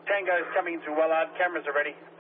Tango is coming in through Wallard. Cameras are ready.